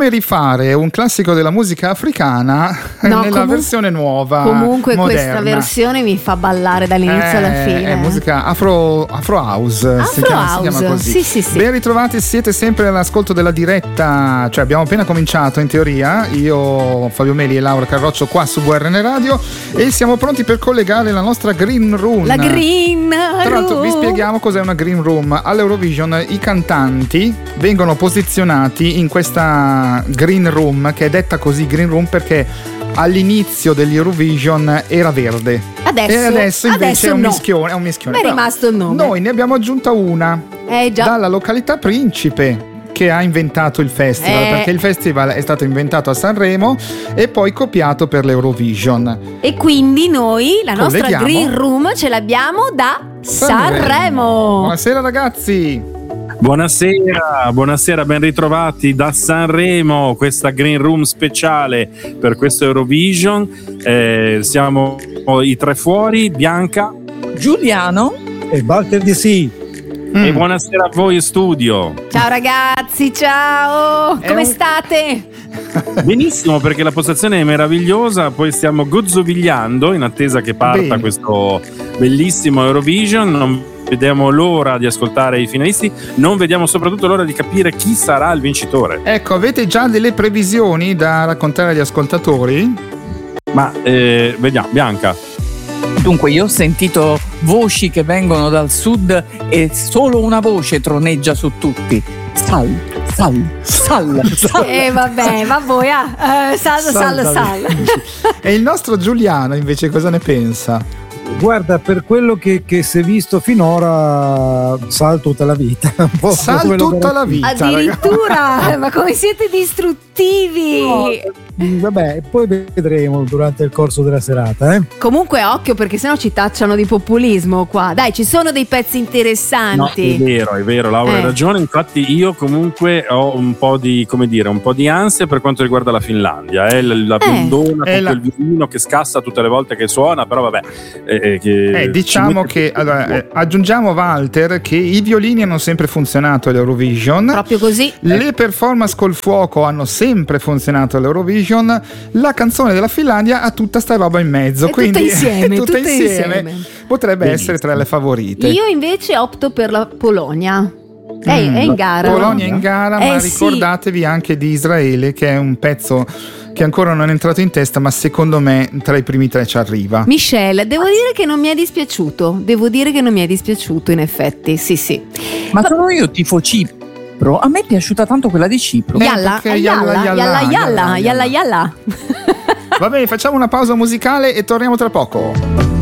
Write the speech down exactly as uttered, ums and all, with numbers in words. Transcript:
come rifare un classico della musica africana no, nella comu- versione nuova. Comunque moderna. Questa versione mi fa ballare dall'inizio eh, alla fine. È musica afro, afro house, afro si, chiama, house. si chiama così. Sì, sì, sì. Ben ritrovati, siete sempre all'ascolto della diretta, cioè abbiamo appena cominciato in teoria, io, Fabio Meli e Laura Carroccio qua su V R N Radio, e siamo pronti per collegare la nostra Green Room. La Green Tra l'altro Room. vi spieghiamo cos'è una Green Room. All'Eurovision i cantanti vengono posizionati in questa Green Room, che è detta così Green Room perché all'inizio degli Eurovision era verde. Adesso, e adesso invece adesso è un no. mischione, è un mischione. Ma è rimasto il nome. Noi ne abbiamo aggiunta una eh, già. dalla località Principe, che ha inventato il festival, eh. perché il festival è stato inventato a Sanremo e poi copiato per l'Eurovision. E quindi noi la nostra Colleghiamo. Green Room ce l'abbiamo da Sanremo. Sanremo. Buonasera ragazzi. Buonasera, buonasera, ben ritrovati da Sanremo, questa Green Room speciale per questo Eurovision. Eh, siamo i tre fuori, Bianca, Giuliano e Walter D C. Mm. E buonasera a voi in studio. Ciao ragazzi, ciao, È come un... state? Benissimo, perché la postazione è meravigliosa, poi stiamo gozzovigliando in attesa che parta Bene. questo bellissimo Eurovision. Non vediamo l'ora di ascoltare i finalisti, non vediamo soprattutto l'ora di capire chi sarà il vincitore. Ecco, avete già delle previsioni da raccontare agli ascoltatori? Ma eh, vediamo, Bianca. Dunque, io ho sentito voci che vengono dal sud e solo una voce troneggia su tutti. Sal, sal, sal, sal. E eh, vabbè, ma voi ah, eh, sal, sal, sal, sal. E il nostro Giuliano invece cosa ne pensa? Guarda, per quello che, che si è visto finora, sal tutta la vita. Un po' Sal quello tutta che- la vita. Addirittura, ma come siete distruttivi. No, vabbè, poi vedremo durante il corso della serata. Eh? Comunque occhio, perché sennò ci tacciano di populismo qua. Dai, ci sono dei pezzi No, interessanti. è vero, è vero, Laura Eh. hai ragione. Infatti io comunque ho un po' di, come dire, un po' di ansia per quanto riguarda la Finlandia, eh? la, la Eh. bondona È con la- quel violino che scassa tutte le volte che suona, però vabbè. eh, eh, che Eh, diciamo ci che mette- allora, eh, aggiungiamo Walter che i violini hanno sempre funzionato all'Eurovision. Proprio così. Le performance col fuoco hanno sempre funzionato all'Eurovision. La canzone della Finlandia ha tutta sta roba in mezzo. È tutta quindi insieme, è tutta tutta insieme. insieme. Potrebbe essere tra le favorite. Io invece opto per la Polonia. È, Mm. è in gara. Polonia in gara, ma Eh, sì. ricordatevi anche di Israele, che è un pezzo che ancora non è entrato in testa, ma secondo me tra i primi tre ci arriva. Michelle, devo dire che non mi è dispiaciuto. Devo dire che non mi è dispiaciuto, in effetti. Sì, sì. Ma sono io tifo Cipro. A me è piaciuta tanto quella di Cipro. Eh, Yalla, perché yalla, yalla, yalla, yalla, yalla, yalla, yalla, yalla. Va bene, facciamo una pausa musicale e torniamo tra poco.